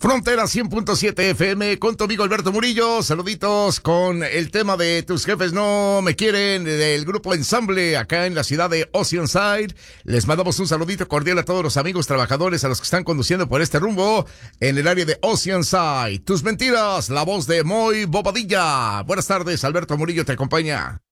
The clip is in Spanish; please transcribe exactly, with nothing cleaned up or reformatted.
Frontera cien punto siete F M con tu amigo Alberto Murillo. Saluditos con el tema de Tus Jefes No Me Quieren del grupo Ensamble acá en la ciudad de Oceanside. Les mandamos un saludito cordial a todos los amigos trabajadores, a los que están conduciendo por este rumbo en el área de Oceanside. Tus Mentiras, la voz de Moy Bobadilla. Buenas tardes, Alberto Murillo te acompaña.